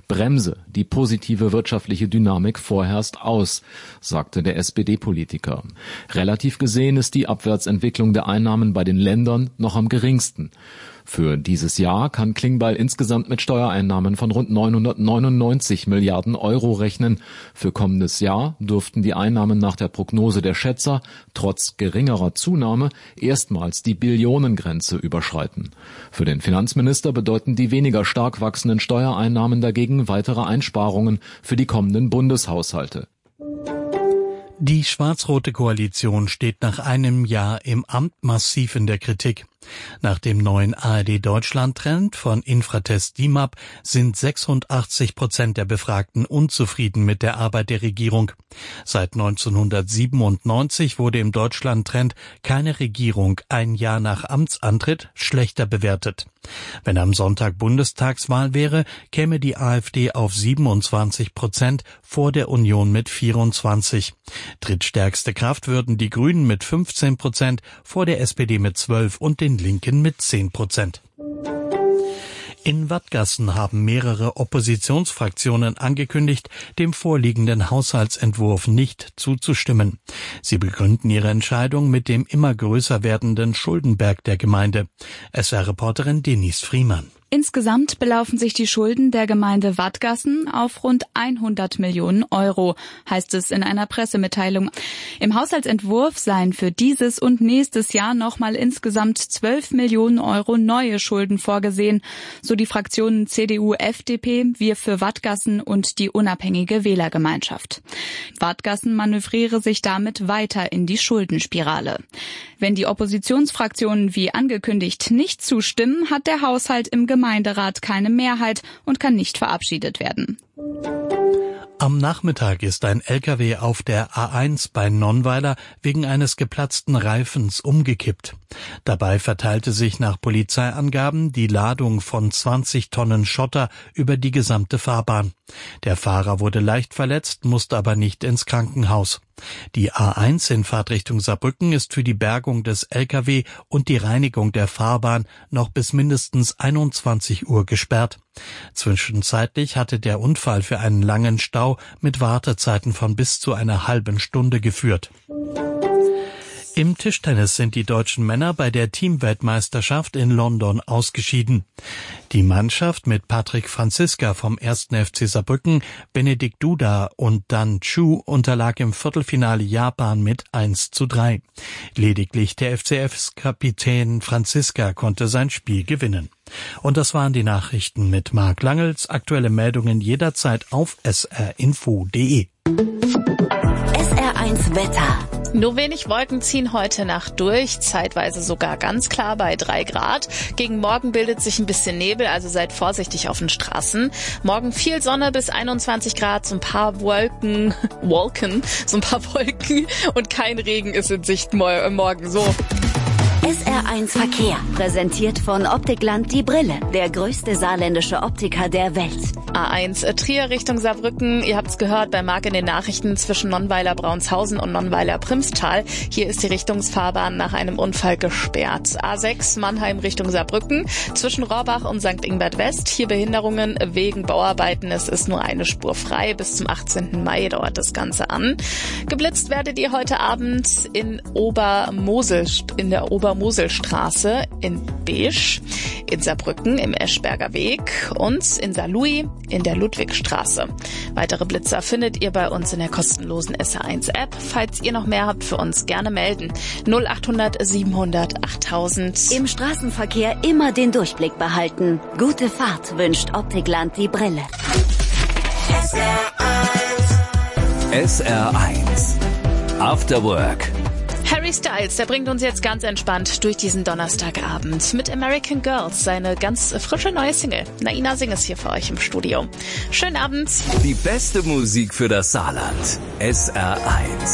bremse die positive wirtschaftliche Dynamik vorerst aus, sagte der SPD-Politiker. Relativ gesehen ist die Abwärtsentwicklung der Einnahmen bei den Ländern noch am geringsten. Für dieses Jahr kann Klingbeil insgesamt mit Steuereinnahmen von rund 999 Milliarden Euro rechnen. Für kommendes Jahr dürften die Einnahmen nach der Prognose der Schätzer trotz geringerer Zunahme erstmals die Billionengrenze überschreiten. Für den Finanzminister bedeuten die weniger stark wachsenden Steuereinnahmen dagegen weitere Einsparungen für die kommenden Bundeshaushalte. Die schwarz-rote Koalition steht nach einem Jahr im Amt massiv in der Kritik. Nach dem neuen ARD-Deutschland-Trend von Infratest DIMAP sind 86% der Befragten unzufrieden mit der Arbeit der Regierung. Seit 1997 wurde im Deutschland-Trend keine Regierung ein Jahr nach Amtsantritt schlechter bewertet. Wenn am Sonntag Bundestagswahl wäre, käme die AfD auf 27%, vor der Union mit 24%. Drittstärkste Kraft würden die Grünen mit 15%, vor der SPD mit 12% und den Linken mit 10%. In Wadgassen haben mehrere Oppositionsfraktionen angekündigt, dem vorliegenden Haushaltsentwurf nicht zuzustimmen. Sie begründen ihre Entscheidung mit dem immer größer werdenden Schuldenberg der Gemeinde. SR-Reporterin Denise Friemann. Insgesamt belaufen sich die Schulden der Gemeinde Wadgassen auf rund 100 Millionen Euro, heißt es in einer Pressemitteilung. Im Haushaltsentwurf seien für dieses und nächstes Jahr nochmal insgesamt 12 Millionen Euro neue Schulden vorgesehen, so die Fraktionen CDU, FDP, Wir für Wadgassen und die unabhängige Wählergemeinschaft. Wadgassen manövriere sich damit weiter in die Schuldenspirale. Wenn die Oppositionsfraktionen wie angekündigt nicht zustimmen, hat der Haushalt im Gemeinderat keine Mehrheit und kann nicht verabschiedet werden. Am Nachmittag ist ein LKW auf der A1 bei Nonnweiler wegen eines geplatzten Reifens umgekippt. Dabei verteilte sich nach Polizeiangaben die Ladung von 20 Tonnen Schotter über die gesamte Fahrbahn. Der Fahrer wurde leicht verletzt, musste aber nicht ins Krankenhaus. Die A1 in Fahrtrichtung Saarbrücken ist für die Bergung des LKW und die Reinigung der Fahrbahn noch bis mindestens 21 Uhr gesperrt. Zwischenzeitlich hatte der Unfall für einen langen Stau mit Wartezeiten von bis zu einer halben Stunde geführt. Im Tischtennis sind die deutschen Männer bei der Teamweltmeisterschaft in London ausgeschieden. Die Mannschaft mit Patrick Franziska vom 1. FC Saarbrücken, Benedikt Duda und Dan Chu unterlag im Viertelfinale Japan mit 1:3. Lediglich der FCF-Kapitän Franziska konnte sein Spiel gewinnen. Und das waren die Nachrichten mit Marc Langels. Aktuelle Meldungen jederzeit auf srinfo.de. SR1 Wetter. Nur wenig Wolken ziehen heute Nacht durch, zeitweise sogar ganz klar bei 3 Grad. Gegen Morgen bildet sich ein bisschen Nebel, also seid vorsichtig auf den Straßen. Morgen viel Sonne bis 21 Grad, so ein paar Wolken und kein Regen ist in Sicht morgen so. SR1 Verkehr, präsentiert von Optikland die Brille, der größte saarländische Optiker der Welt. A1 Trier Richtung Saarbrücken, ihr habt's gehört bei Marc in den Nachrichten zwischen Nonnweiler-Braunshausen und Nonnweiler-Primstal. Hier ist die Richtungsfahrbahn nach einem Unfall gesperrt. A6 Mannheim Richtung Saarbrücken, zwischen Rohrbach und St. Ingbert West. Hier Behinderungen wegen Bauarbeiten, es ist nur eine Spur frei. Bis zum 18. Mai dauert das Ganze an. Geblitzt werdet ihr heute Abend in der Obermoselstraße in Beesch, in Saarbrücken im Eschberger Weg und in Saarlouis in der Ludwigstraße. Weitere Blitzer findet ihr bei uns in der kostenlosen SR1-App. Falls ihr noch mehr habt für uns, gerne melden. 0800 700 8000. Im Straßenverkehr immer den Durchblick behalten. Gute Fahrt wünscht Optikland die Brille. SR1 After Work. Harry Styles, der bringt uns jetzt ganz entspannt durch diesen Donnerstagabend mit American Girls, seine ganz frische neue Single. Naina Sing ist hier für euch im Studio. Schönen Abend. Die beste Musik für das Saarland. SR1.